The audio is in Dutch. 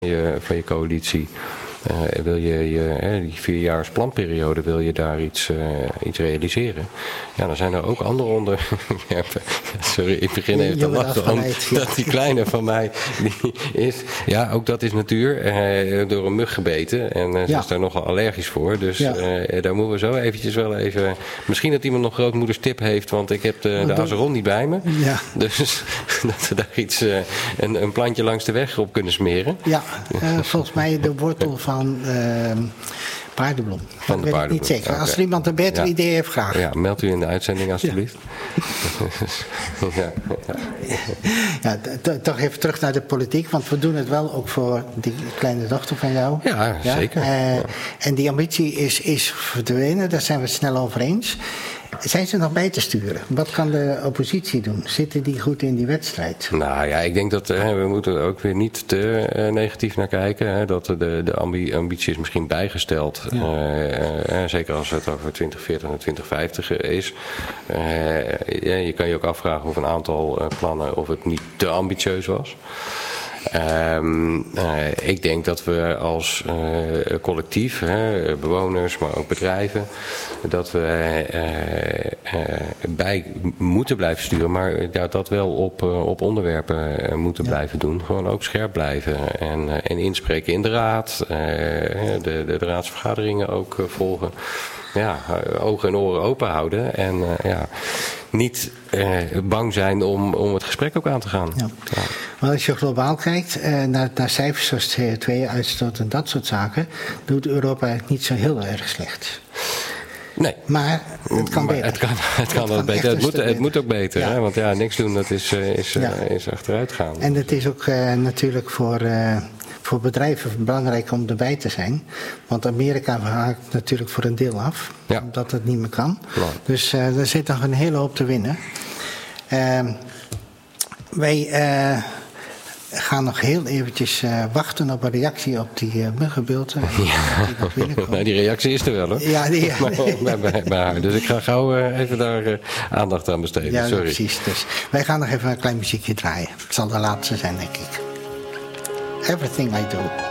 van je coalitie. Wil je die 4-jaars planperiode, wil je daar iets realiseren? Ja, dan zijn er ook andere onderwerpen. Sorry, ik begin even te lachen. Dat die kleine van mij, die is... Ja, ook dat is natuur. Door een mug gebeten. En ze is daar nogal allergisch voor. Dus daar moeten we zo eventjes wel even... Misschien dat iemand nog grootmoeders tip heeft, want ik heb de azeron niet bij me. Ja. Dus dat we daar iets, een plantje langs de weg op kunnen smeren. Ja, volgens mij de wortel van paardenbloem. Van de paardenbloem. Niet zeker. Als er iemand een beter idee heeft, graag. Ja, meld u in de uitzending alstublieft. Ja, toch even terug naar de politiek, want we doen het wel ook voor die kleine dochter van jou. Ja, zeker. En die ambitie is verdwenen, daar zijn we het snel over eens. Zijn ze nog bij te sturen? Wat kan de oppositie doen? Zitten die goed in die wedstrijd? Nou ja, ik denk dat we moeten er ook weer niet te negatief naar kijken. Hè, dat de ambitie is misschien bijgesteld. Ja. Zeker als het over 2040 en 2050 is. Je kan je ook afvragen of een aantal plannen of het niet te ambitieus was. Ik denk dat we als collectief, bewoners, maar ook bedrijven, dat we bij moeten blijven sturen, maar dat wel op onderwerpen moeten blijven doen. Gewoon ook scherp blijven en inspreken in de raad, de raadsvergaderingen ook volgen. Ja, ogen en oren open houden en niet bang zijn om het gesprek ook aan te gaan. Ja. Ja. Maar als je globaal kijkt naar cijfers zoals CO2-uitstoot en dat soort zaken, doet Europa eigenlijk niet zo heel erg slecht. Nee. Maar het kan beter. Het kan wel beter. Het moet ook beter. Ja. Hè? Want niks doen, dat is achteruit gaan. En het is ook natuurlijk voor bedrijven belangrijk om erbij te zijn. Want Amerika haakt natuurlijk voor een deel af. Ja. Omdat het niet meer kan. Ja. Dus er zit nog een hele hoop te winnen. Wij gaan nog heel eventjes wachten op een reactie op die muggenbulten. Ja. Die reactie is er wel, hoor. Ja, bij haar. Dus ik ga gauw even daar aandacht aan besteden. Ja, sorry. Precies. Dus wij gaan nog even een klein muziekje draaien. Het zal de laatste zijn, denk ik. Everything I Do.